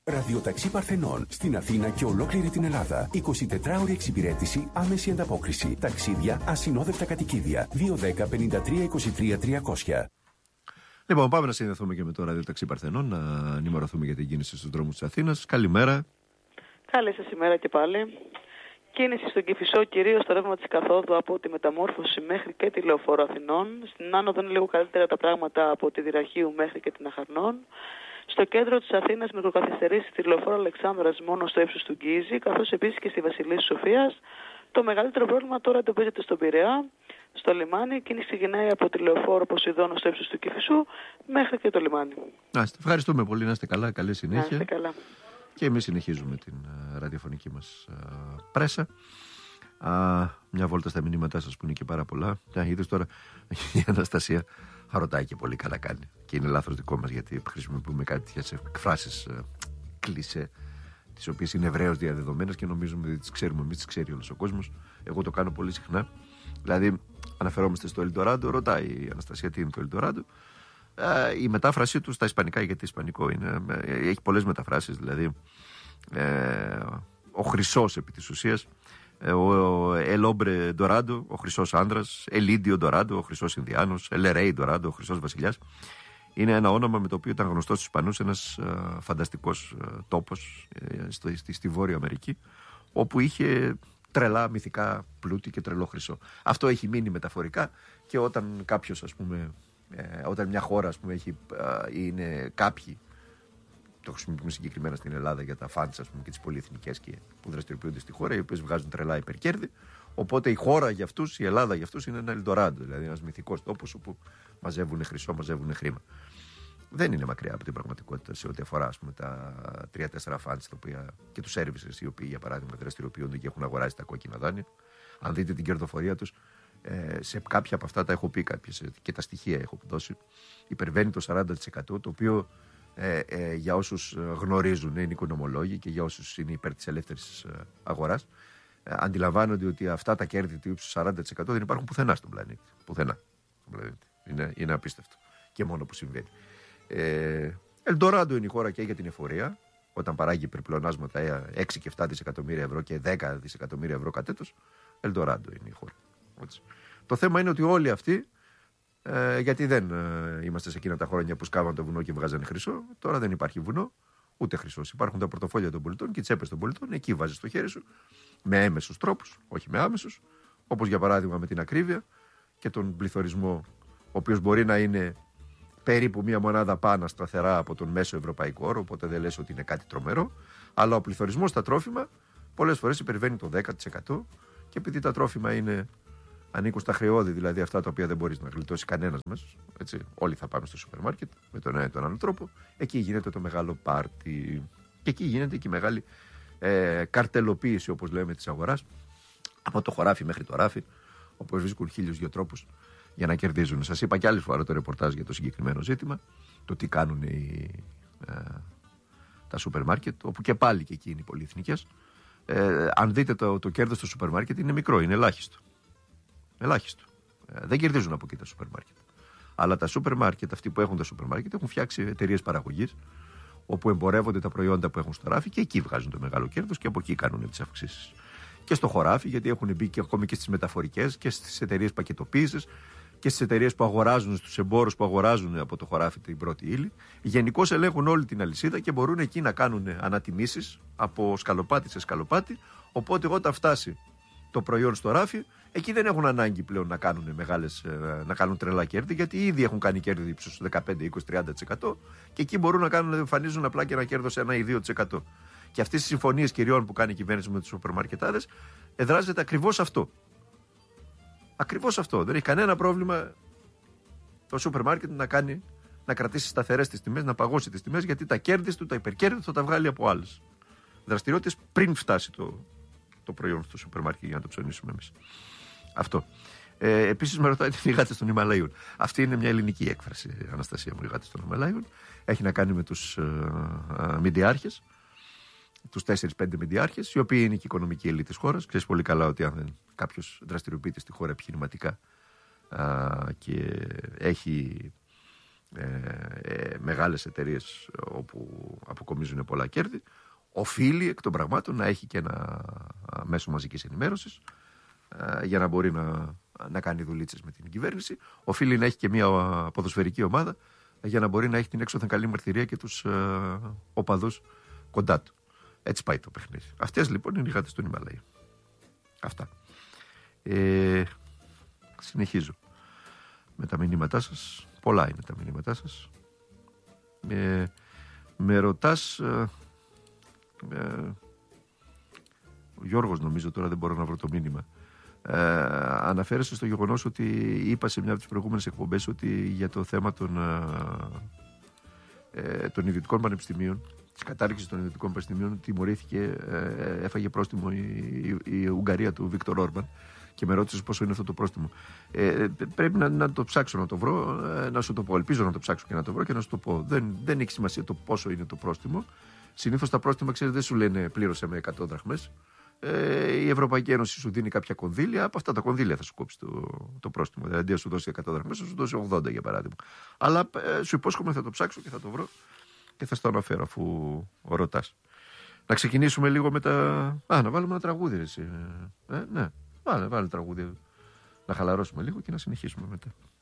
Ραδιοταξί Παρθενών στην Αθήνα και ολόκληρη την Ελλάδα. 24ωρη εξυπηρέτηση, άμεση ανταπόκριση. Ταξίδια, ασυνόδευτα κατοικίδια. 210-53-23-300. Λοιπόν, πάμε να συνδεθούμε και με το Ραδιοταξί Παρθενών, να ενημερωθούμε για την κίνηση στους δρόμους της Αθήνας. Καλημέρα. Καλή σας ημέρα και πάλι. Κίνηση στον Κηφισό, κυρίως στο ρεύμα της καθόδου από τη Μεταμόρφωση μέχρι και τη Λεωφόρο Αθηνών. Στην άνοδο είναι λίγο καλύτερα τα πράγματα από τη Δυραχείου μέχρι και την Αχαρνών. Στο κέντρο της Αθήνας μικροκαθυστερήσει τη Λεωφόρο Αλεξάνδρας μόνο στο ύψος του Γκίζη, καθώς επίσης και στη Βασιλής Σοφίας. Το μεγαλύτερο πρόβλημα τώρα εντοπίζεται στον Πειραιά, στο λιμάνι. Η κίνηση ξεκινάει από τη Λεωφόρο Ποσειδώνα στο ύψος του Κηφισού μέχρι και το λιμάνι. Ευχαριστούμε πολύ, να είστε καλά, καλή συνέχεια. Να είστε καλά. Και εμείς συνεχίζουμε την ραδιοφωνική μας πρέσα. Μια βόλτα στα μηνύματά σας που είναι και πάρα πολλά. Είδες τώρα η Αναστασία ρωτάει και πολύ καλά κάνει. Και είναι λάθος δικό μας, γιατί χρησιμοποιούμε κάτι τέτοιες εκφράσεις κλισέ, τις οποίες είναι ευρέως διαδεδομένες και νομίζουμε ότι τις ξέρουμε εμείς, τις ξέρει όλος ο κόσμος. Εγώ το κάνω πολύ συχνά. Δηλαδή, αναφερόμαστε στο Ελντοράντο, ρωτάει η Αναστασία τι είναι το Ελντοράντο. Η μετάφρασή του στα ισπανικά, γιατί ισπανικό είναι, έχει πολλές μεταφράσεις. Δηλαδή, ο χρυσός επί της ουσίας, ο Ελόμπρε Ντοράντο, ο χρυσός άνδρας, Ελίντιο Ντοράντο, ο χρυσός Ινδιάνος, Ελερέι Ντοράντο, ο χρυσός βασιλιάς. Είναι ένα όνομα με το οποίο ήταν γνωστός στους Ισπανούς ένας φανταστικός τόπος στη Βόρεια Αμερική, όπου είχε τρελά μυθικά πλούτη και τρελό χρυσό. Αυτό έχει μείνει μεταφορικά, και όταν κάποιος, ας πούμε, όταν μια χώρα, ας πούμε, είναι κάποιοι, το χρησιμοποιούμε συγκεκριμένα στην Ελλάδα για τα φαντς, ας πούμε, και τις πολυεθνικές που δραστηριοποιούνται στη χώρα, οι οποίες βγάζουν τρελά υπερκέρδη. Οπότε η χώρα για αυτούς, η Ελλάδα για αυτούς είναι ένα Ελντοράντο, δηλαδή ένας μυθικός τόπος όπου μαζεύουν χρυσό, μαζεύουν χρήμα. Δεν είναι μακριά από την πραγματικότητα σε ό,τι αφορά, ας πούμε, τα 3-4 φαντς και τους services, οι οποίοι, για παράδειγμα, δραστηριοποιούνται και έχουν αγοράσει τα κόκκινα δάνεια. Αν δείτε την κερδοφορία τους, σε κάποια από αυτά τα έχω πει και τα στοιχεία έχω δώσει, υπερβαίνει το 40%, το οποίο για όσους γνωρίζουν, είναι οικονομολόγοι, και για όσους είναι υπέρ της ελεύθερης αγοράς, αντιλαμβάνονται ότι αυτά τα κέρδη του ύψους 40% δεν υπάρχουν πουθενά στον πλανήτη. Πουθενά. Είναι απίστευτο. Και μόνο που συμβαίνει. Ελντοράντο είναι η χώρα και για την εφορία, όταν παράγει υπερπλεονάσματα 6 και 7 δισεκατομμύρια ευρώ και 10 δισεκατομμύρια ευρώ κατ' έτος. Ελντοράντο είναι η χώρα. Έτσι. Το θέμα είναι ότι όλοι αυτοί, γιατί δεν είμαστε σε εκείνα τα χρόνια που σκάβαν το βουνό και βγάζανε χρυσό, τώρα δεν υπάρχει βουνό, ούτε χρυσός. Υπάρχουν τα πορτοφόλια των πολιτών και οι τσέπες των πολιτών, εκεί βάζεις το χέρι σου με έμεσους τρόπους, όχι με άμεσους, όπως για παράδειγμα με την ακρίβεια και τον πληθωρισμό, ο οποίος μπορεί να είναι περίπου μία μονάδα πάνω σταθερά από τον μέσο ευρωπαϊκό όρο, οπότε δεν λες ότι είναι κάτι τρομερό, αλλά ο πληθωρισμός στα τρόφιμα πολλές φορές υπερβαίνει το 10%, και επειδή τα τρόφιμα ανήκουν στα χρεώδη, δηλαδή αυτά τα οποία δεν μπορείς να γλιτώσει κανένας μας, έτσι, όλοι θα πάμε στο σούπερ μάρκετ με τον ένα ή τον άλλο τρόπο, εκεί γίνεται το μεγάλο πάρτι. Και εκεί γίνεται και η μεγάλη καρτελοποίηση, όπως λέμε, της αγοράς, από το χωράφι μέχρι το ράφι, όπου βρίσκουν 1002 τρόπους για να κερδίζουν. Σας είπα κι άλλη φορά το ρεπορτάζ για το συγκεκριμένο ζήτημα, το τι κάνουν τα σούπερ μάρκετ, όπου και πάλι και εκεί είναι οι πολυεθνικές. Αν δείτε το κέρδος του σούπερ μάρκετ είναι μικρό, είναι ελάχιστο. Ελάχιστο. Δεν κερδίζουν από εκεί τα σούπερ μάρκετ. Αλλά τα σούπερ μάρκετ, αυτοί που έχουν τα σούπερ μάρκετ, έχουν φτιάξει εταιρείες παραγωγής, όπου εμπορεύονται τα προϊόντα που έχουν στο ράφι και εκεί βγάζουν το μεγάλο κέρδος και από εκεί κάνουν τις αυξήσεις. Και στο χωράφι, γιατί έχουν μπει και ακόμη και στις μεταφορικές και στις εταιρείες πακετοποίησης και στις εταιρείες που αγοράζουν, στους εμπόρους που αγοράζουν από το χωράφι την πρώτη ύλη. Γενικώς ελέγχουν όλη την αλυσίδα και μπορούν εκεί να κάνουν ανατιμήσεις από σκαλοπάτι σε σκαλοπάτι. Οπότε όταν φτάσει το προϊόν στο ράφι, εκεί δεν έχουν ανάγκη πλέον να κάνουν τρελά κέρδη, γιατί ήδη έχουν κάνει κέρδη ύψους 15, 20, 30%, και εκεί μπορούν να εμφανίζουν απλά και ένα κέρδος 1 ή 2%. Και αυτές τις συμφωνίες κυριών που κάνει η κυβέρνηση με τους σούπερ μαρκετάδες εδράζεται ακριβώς αυτό. Ακριβώς αυτό. Δεν έχει κανένα πρόβλημα το σούπερ μάρκετ να κρατήσει σταθερές τις τιμές, να παγώσει τις τιμές, γιατί τα κέρδη του, τα υπερκέρδη του θα τα βγάλει από άλλες δραστηριότητες πριν φτάσει το προϊόν στο σούπερ μάρκετ για να το ψωνίσουμε εμείς. Αυτό. Επίσης με ρωτάτε οι γάτες των Ιμαλαίων. Αυτή είναι μια ελληνική έκφραση, Αναστασία μου, οι γάτες των Ιμαλαίων. Έχει να κάνει με τους μηντιάρχες, τους 4-5 μηντιάρχες, οι οποίοι είναι και η οικονομική ελίτ της χώρας. Ξέρεις πολύ καλά ότι αν κάποιος δραστηριοποιείται στη χώρα επιχειρηματικά και έχει μεγάλες εταιρείες όπου αποκομίζουν πολλά κέρδη, οφείλει εκ των πραγμάτων να έχει και ένα μέσο μαζικής ενημέρωσης για να μπορεί να κάνει δουλίτσες με την κυβέρνηση. Οφείλει να έχει και μια ποδοσφαιρική ομάδα για να μπορεί να έχει την έξωθεν καλή μαρτυρία και τους οπαδούς κοντά του. Έτσι πάει το παιχνίδι. Αυτές λοιπόν είναι οι γάτες των Ιμαλαίων. Αυτά. Συνεχίζω με τα μηνύματά σας. Πολλά είναι τα μηνύματά σας. Με ρωτάς... ο Γιώργος νομίζω, τώρα δεν μπορώ να βρω το μήνυμα. Αναφέρεσαι στο γεγονός ότι είπα σε μια από τις προηγούμενες εκπομπές ότι για το θέμα των ιδιωτικών πανεπιστημίων, της κατάργησης των ιδιωτικών πανεπιστημίων, τιμωρήθηκε, έφαγε πρόστιμο η Ουγγαρία του Βίκτορ Όρμπαν και με ρώτησε πόσο είναι αυτό το πρόστιμο. Πρέπει να το ψάξω να το βρω, να σου το πω. Ελπίζω να το ψάξω και να το βρω και να σου το πω. Δεν έχει σημασία το πόσο είναι το πρόστιμο. Συνήθως τα πρόστιμα, ξέρετε, δεν σου λένε πλήρωσε με 100 δραχμές. Η Ευρωπαϊκή Ένωση σου δίνει κάποια κονδύλια, από αυτά τα κονδύλια θα σου κόψει το πρόστιμο. Δηλαδή, αντί να σου δώσει 100 δραχμές, θα σου δώσει 80 για παράδειγμα. Αλλά σου υπόσχομαι θα το ψάξω και θα το βρω και θα στο αναφέρω αφού ρωτάς. Να ξεκινήσουμε λίγο με τα. Να βάλουμε ένα τραγούδι, εσύ. Ναι, βάλε τραγούδι. Να χαλαρώσουμε λίγο και να συνεχίσουμε μετά.